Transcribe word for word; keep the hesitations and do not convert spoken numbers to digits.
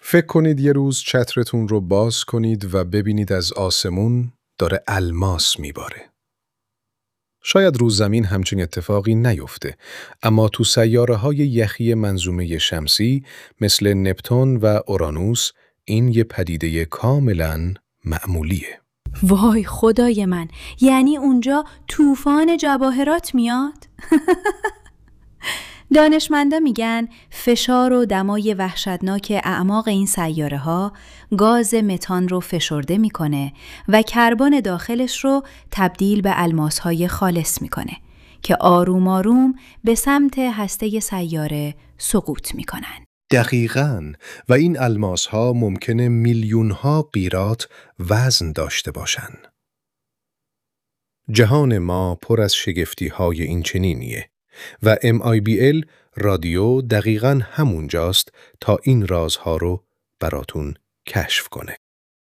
فکر کنید یه روز چترتون رو باز کنید و ببینید از آسمون داره الماس میباره. شاید رو زمین همچین اتفاقی نیفته، اما تو سیاره‌های یخی منظومه شمسی مثل نپتون و اورانوس این یه پدیده کاملاً معمولیه. وای خدای من، یعنی اونجا طوفان جواهرات میاد؟ دانشمندا میگن فشار و دمای وحشتناک اعماق این سیاره ها گاز متان رو فشرده میکنه و کربن داخلش رو تبدیل به الماس های خالص میکنه که آروم آروم به سمت هسته سیاره سقوط میکنن. دقیقاً، و این الماس ها ممکنه میلیون ها قیرات وزن داشته باشن. جهان ما پر از شگفتی های این چنینیه و ام آی بی ال رادیو دقیقاً همونجاست تا این رازها رو براتون کشف کنه.